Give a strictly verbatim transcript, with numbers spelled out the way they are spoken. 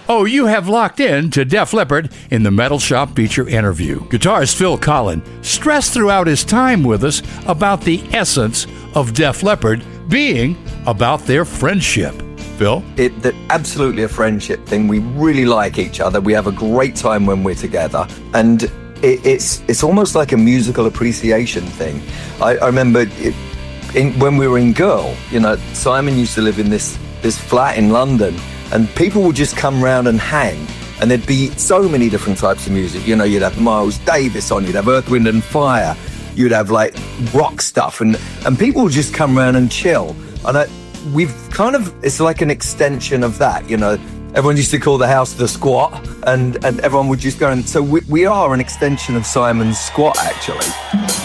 Oh, you have locked in to Def Leppard in the Metal Shop feature interview. Guitarist Phil Collen stressed throughout his time with us about the essence of Def Leppard being about their friendship. Phil? It, that absolutely a friendship thing. We really like each other. We have a great time when we're together. And it, it's it's almost like a musical appreciation thing. I, I remember it, in, when we were in Girl, you know, Simon used to live in this, this flat in London, and people would just come round and hang. And there'd be so many different types of music. You know, you'd have Miles Davis on, you'd have Earth, Wind and Fire, you'd have like rock stuff, and, and people would just come around and chill. And I, we've kind of, it's like an extension of that, you know. Everyone used to call the house the Squat, and, and everyone would just go, and so we, we are an extension of Simon's Squat, actually.